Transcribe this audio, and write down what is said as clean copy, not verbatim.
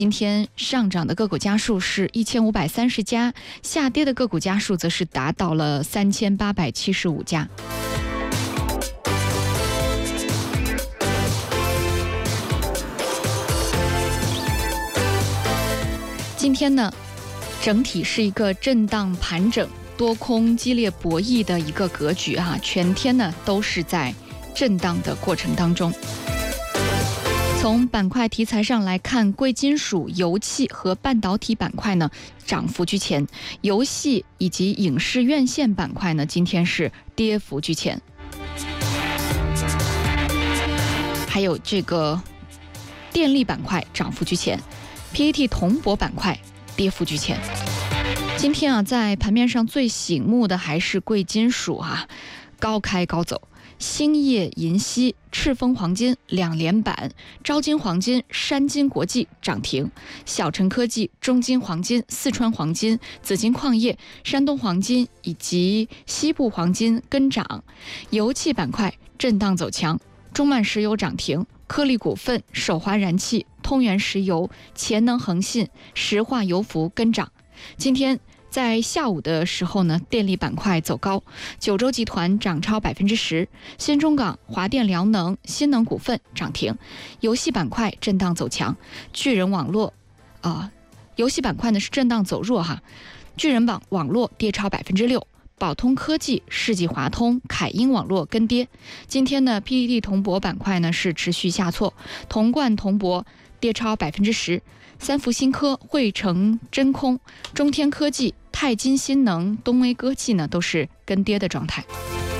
今天上涨的个股家数是1530家，下跌的个股家数则是达到了3875家。今天呢，整体是一个震荡盘整、多空激烈博弈的一个格局哈，全天呢都是在震荡的过程当中。从板块题材上来看，贵金属、油气和半导体板块呢涨幅居前，游戏以及影视院线板块呢今天是跌幅居前，还有这个电力板块涨幅居前， PET 铜箔板块跌幅居前。今天啊，在盘面上最醒目的还是贵金属啊，高开高走。兴业银锡、赤峰黄金两连板，招金黄金、山金国际涨停，小陈科技、中金黄金、四川黄金、紫金矿业、山东黄金以及西部黄金跟涨。油气板块震荡走强，中曼石油涨停，颗粒股份、首华燃气、通源石油、潜能恒信、石化油服跟涨。今天在下午的时候呢，电力板块走高，九州集团涨超10%，新中港、华电辽能、新能股份涨停。游戏板块震荡走强，巨人网络游戏板块呢是震荡走弱哈，巨人网络跌超6%，宝通科技、世纪华通、凯英网络跟跌。今天呢 PET 铜箔板块呢是持续下挫，铜冠铜箔跌超10%，三福新科、汇成真空、中天科技、泰金新能、东威科技呢都是跟跌的状态。